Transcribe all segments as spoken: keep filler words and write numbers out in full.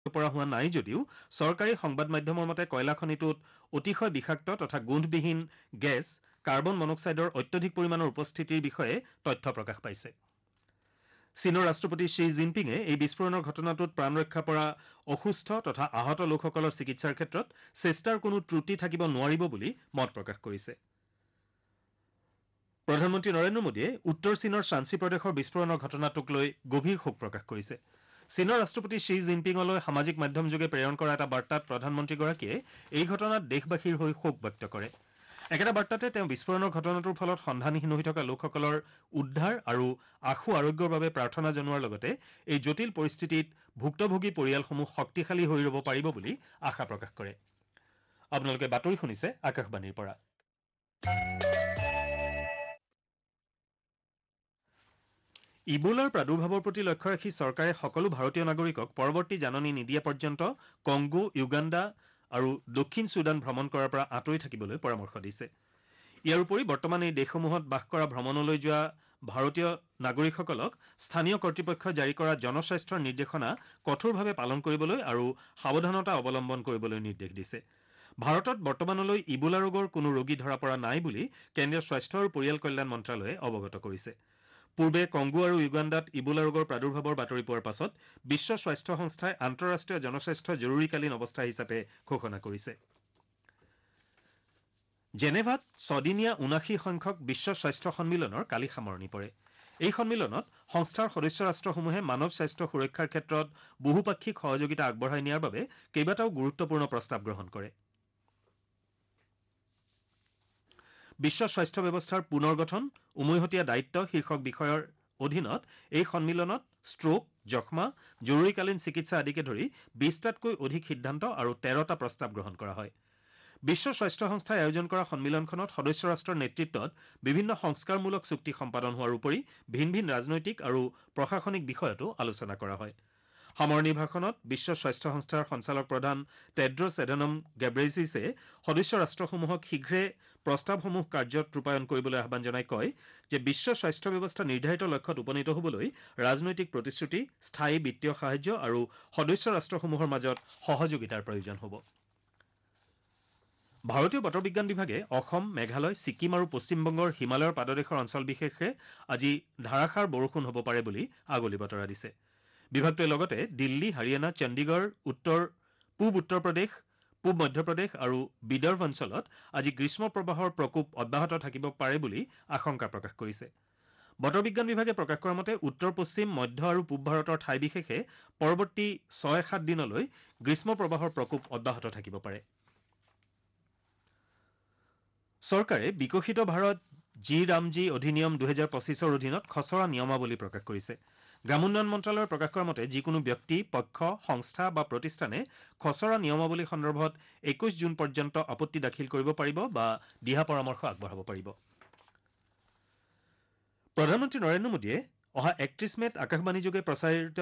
পৰা হোৱা নাই যদিও চৰকাৰী সংবাদ মাধ্যমৰ মতে কয়লা খনিটোত অতিশয় বিষাক্ত তথা গোন্ধবিহীন গেছ কাৰ্বন মনক্সাইডৰ অত্যধিক পৰিমাণৰ উপস্থিতিৰ বিষয়ে তথ্য প্ৰকাশ পাইছে। চীনৰ ৰাষ্ট্ৰপতি শ্বি জিনপিঙে এই বিস্ফোৰণৰ ঘটনাটোত প্ৰাণ ৰক্ষা পৰা অসুস্থ তথা আহত লোকসকলৰ চিকিৎসাৰ ক্ষেত্ৰত চেষ্টাৰ কোনো ত্ৰুটি থাকিব নোৱাৰিব বুলি মত প্ৰকাশ কৰিছে। প্ৰধানমন্ত্ৰী নৰেন্দ্ৰ মোদীয়ে উত্তৰ চীনৰ শান্সি প্ৰদেশৰ বিস্ফোৰণৰ ঘটনাটোক লৈ গভীৰ শোক প্ৰকাশ কৰিছে। চীনৰ ৰাষ্ট্ৰপতি শ্বি জিনপিঙলৈ সামাজিক মাধ্যমযোগে প্ৰেৰণ কৰা এটা বাৰ্তাত প্ৰধানমন্ত্ৰীগৰাকীয়ে এই ঘটনাত দেশবাসীৰ হৈ শোক ব্যক্ত কৰে। একেটা বাৰ্তাতে তেওঁ বিস্ফোৰণৰ ঘটনাটোৰ ফলত সন্ধানহীন হৈ থকা লোকসকলৰ উদ্ধাৰ আৰু আশু আৰোগ্যৰ বাবে প্ৰাৰ্থনা জনোৱাৰ লগতে এই জটিল পৰিস্থিতিত ভুক্তভোগী পৰিয়ালসমূহ শক্তিশালী হৈ ৰব পাৰিব বুলি আশা প্ৰকাশ কৰে। আপোনালোকে বাতৰি শুনিছে আকাশবাণীৰ পৰা। ইবোলাৰ প্ৰাদুৰ্ভাৱৰ প্ৰতি লক্ষ্য ৰাখি চৰকাৰে সকলো ভাৰতীয় নাগৰিকক পৰৱৰ্তী জাননী নিদিয়া পৰ্যন্ত কংগো, ইউগাণ্ডা আৰু দক্ষিণ ছুডান ভ্ৰমণ কৰাৰ পৰা আঁতৰি থাকিবলৈ পৰামৰ্শ দিছে। ইয়াৰ উপৰি বৰ্তমান এই দেশসমূহত বাস কৰা ভ্ৰমণলৈ যোৱা ভাৰতীয় নাগৰিকসকলক স্থানীয় কৰ্তৃপক্ষই জাৰি কৰা জনস্বাস্থ্যৰ নিৰ্দেশনা কঠোৰভাৱে পালন কৰিবলৈ আৰু সাৱধানতা অৱলম্বন কৰিবলৈ নিৰ্দেশ দিছে। ভাৰতত বৰ্তমানলৈ ইবোলা ৰোগৰ কোনো ৰোগী ধৰা পৰা নাই বুলি কেন্দ্ৰীয় স্বাস্থ্য আৰু পৰিয়াল কল্যাণ মন্ত্ৰালয়ে অৱগত কৰিছে। পূৰ্বে কংগো আৰু ইউগাণ্ডাত ইবোলা ৰোগৰ প্ৰাদুৰ্ভাৱৰ বাতৰি পোৱাৰ পাছত বিশ্ব স্বাস্থ্য সংস্থাই আন্তঃৰাষ্ট্ৰীয় জনস্বাস্থ্য জৰুৰীকালীন অৱস্থা হিচাপে ঘোষণা কৰিছে। জেনেভাত ছদিনীয়া ঊনাশী সংখ্যক বিশ্ব স্বাস্থ্য সন্মিলনৰ কালি সামৰণি পৰে। এই সন্মিলনত সংস্থাৰ সদস্য ৰাষ্ট্ৰসমূহে মানৱ স্বাস্থ্য সুৰক্ষাৰ ক্ষেত্ৰত বহুপাক্ষিক সহযোগিতা আগবঢ়াই নিয়াৰ বাবে কেইবাটাও গুৰুত্বপূৰ্ণ প্ৰস্তাৱ গ্ৰহণ কৰে। বিশ্ব স্বাস্থ্য ব্যৱস্থাৰ পুনৰ গঠন উমৈহতীয়া দায়িত্ব শীৰ্ষক বিষয়ৰ অধীনত এই সন্মিলনত ষ্ট্ৰোক, যক্ষ্মা, জৰুৰীকালীন চিকিৎসা আদিকে ধৰি বিশটাতকৈ অধিক সিদ্ধান্ত আৰু তেৰটা প্ৰস্তাৱ গ্ৰহণ কৰা হয়। বিশ্ব স্বাস্থ্য সংস্থাই আয়োজন কৰা সন্মিলনখনত সদস্য ৰাষ্ট্ৰৰ নেতৃত্বত বিভিন্ন সংস্কাৰমূলক চুক্তি সম্পাদন হোৱাৰ উপৰি ভিন ভিন ৰাজনৈতিক আৰু প্ৰশাসনিক বিষয়তো আলোচনা কৰা হয়। সামৰণি ভাষণত বিশ্ব স্বাস্থ্য সংস্থাৰ সঞ্চালক প্ৰধান টেড্ৰছ এডানম গেব্ৰেয়েছিছে সদস্য ৰাষ্ট্ৰসমূহক শীঘ্ৰে প্ৰস্তাৱসমূহ কাৰ্যত ৰূপায়ণ কৰিবলৈ আহ্বান জনাই কয় যে বিশ্ব স্বাস্থ্য ব্যৱস্থা নিৰ্ধাৰিত লক্ষ্যত উপনীত হ'বলৈ ৰাজনৈতিক প্ৰতিশ্ৰুতি, স্থায়ী বিত্তীয় সাহায্য আৰু সদস্য ৰাষ্ট্ৰসমূহৰ মাজত সহযোগিতাৰ প্ৰয়োজন হ'ব। ভাৰতীয় বতৰ বিজ্ঞান বিভাগে অসম, মেঘালয়, ছিকিম আৰু পশ্চিমবংগৰ হিমালয়ৰ পাদদেশৰ অঞ্চল বিশেষে আজি ধাৰাসাৰ বৰষুণ হ'ব পাৰে বুলি আগলি বতৰা দিছে। বিভাগটোৱে লগতে দিল্লী, হাৰিয়ানা, চণ্ডীগড়, উত্তৰ পূব উত্তৰ প্ৰদেশ, পূব মধ্যপ্ৰদেশ আৰু বিদৰ্ভ অঞ্চলত আজি গ্ৰীষ্ম প্ৰবাহৰ প্ৰকোপ অব্যাহত থাকিব পাৰে বুলি আশংকা প্ৰকাশ কৰিছে। বতৰ বিজ্ঞান বিভাগে প্ৰকাশ কৰা মতে উত্তৰ পশ্চিম, মধ্য আৰু পূব ভাৰতৰ ঠাই বিশেষে পৰৱৰ্তী ছয় সাত দিনলৈ গ্ৰীষ্ম প্ৰবাহৰ প্ৰকোপ অব্যাহত থাকিব পাৰে। চৰকাৰে বিকশিত ভাৰত জি ৰামজী অধিনিয়ম দুহেজাৰ পঁচিছৰ অধীনত খচৰা নিয়মাৱলী প্ৰকাশ কৰিছে। গ্ৰামোন্নয়ন মন্ত্ৰালয়ে প্ৰকাশ কৰা মতে যিকোনো ব্যক্তি, পক্ষ, সংস্থা বা প্ৰতিষ্ঠানে খচৰা নিয়মাৱলী সন্দৰ্ভত একৈশ জুন পৰ্যন্ত আপত্তি দাখিল কৰিব পাৰিব বা দিহা পৰামৰ্শ আগবঢ়াব পাৰিব। প্ৰধানমন্ত্ৰী নৰেন্দ্ৰ মোদীয়ে অহা একত্ৰিশ মেত আকাশবাণীযোগে প্ৰচাৰিত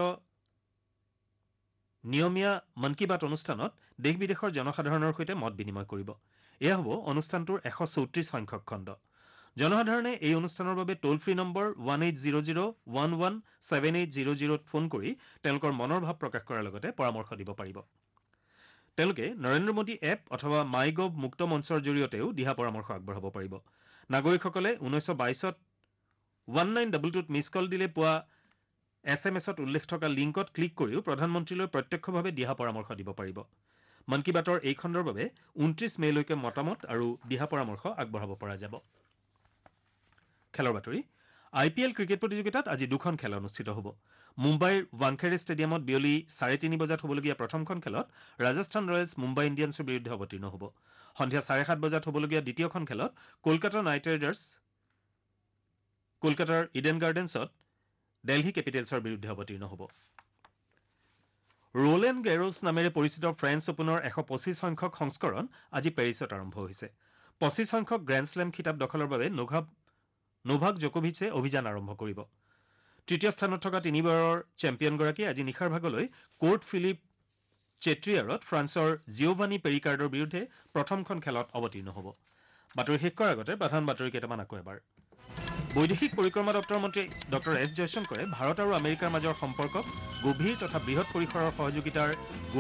নিয়মীয়া মন কী বাত অনুষ্ঠানত দেশ বিদেশৰ জনসাধাৰণৰ সৈতে মত বিনিময় কৰিব। এয়া হ'ব অনুষ্ঠানটোৰ এশ চৌত্ৰিশ সংখ্যক খণ্ড। জনসাধাৰণে এই অনুষ্ঠানৰ বাবে টোল free number one eight zero' zero' one one seven eight zero' জিৰ'ত phone কৰি তেওঁলোকৰ মনৰ ভাৱ প্ৰকাশ কৰাৰ লগতে পৰামৰ্শ দিব পাৰিব। তেওঁলোকে নৰেন্দ্ৰ মোদী এপ অথবা মাই গভ মুক্ত মঞ্চৰ জৰিয়তেও দিহা পৰামৰ্শ আগবঢ়াব পাৰিব। নাগৰিকসকলে ঊনৈছশ বাইছত one nine double টুত miss call দিলে পোৱা এছ এম এছত উল্লেখ থকা লিংকত ক্লিক কৰিও প্ৰধানমন্ত্ৰীলৈ প্ৰত্যক্ষভাৱে দিহা পৰামৰ্শ দিব পাৰিব। মন কী বাতৰ এই খণ্ডৰ বাবে ঊনত্ৰিশ মে'লৈকে মতামত আৰু দিহা পৰামৰ্শ আগবঢ়াব পৰা যাব। খেলৰ বাতৰি আই পি এল ক্ৰিকেট প্ৰতিযোগিতাত আজি দুখন খেল অনুষ্ঠিত হ'ব। মুম্বাইৰ ৱাংখেড়ে ষ্টেডিয়ামত বিয়লি চাৰে তিনি বজাত হ'বলগীয়া প্ৰথমখন খেলত ৰাজস্থান ৰয়েলছ মুম্বাই ইণ্ডিয়ানছৰ বিৰুদ্ধে অৱতীৰ্ণ হ'ব। সন্ধিয়া চাৰে সাত বজাত হ'বলগীয়া দ্বিতীয়খন খেলত কলকাতা নাইট ৰাইডাৰ্ছ কলকাতাৰ ইডেন গাৰ্ডেন্ছত দেলহি কেপিটেলছৰ বিৰুদ্ধে অৱতীৰ্ণ হ'ব। ৰোলেণ্ড গেৰোছ নামেৰে পৰিচিত ফ্ৰেঞ্চ অপেনৰ এশ পঁচিছ সংখ্যক সংস্কৰণ আজি পেৰিছত আৰম্ভ হৈছে। পঁচিছ সংখ্যক গ্ৰেণ্ডশ্লেম খিতাপ দখলৰ বাবে নোভাক জকোভিছে অভিযান আৰম্ভ কৰিব। তৃতীয় স্থানত থকা তিনিবাৰৰ চেম্পিয়নগৰাকীয়ে আজি নিশাৰ ভাগলৈ কোৰ্ট ফিলিপ চেট্ৰিয়াৰত ফ্ৰান্সৰ জিঅ'ভানি পেৰিকাৰ্ডৰ বিৰুদ্ধে প্ৰথমখন খেলত অৱতীৰ্ণ হ'ব। বাতৰি শেষ কৰাৰ আগতে প্ৰধান বাতৰি কেইটামান আকৌ এবাৰ বৈদেশিক পৰিক্ৰমা দপ্তৰৰ মন্ত্ৰী ডঃ এছ জয়শংকৰে ভাৰত আৰু আমেৰিকাৰ মাজৰ সম্পৰ্কক গভীৰ তথা বৃহৎ পৰিসৰৰ সহযোগিতাৰ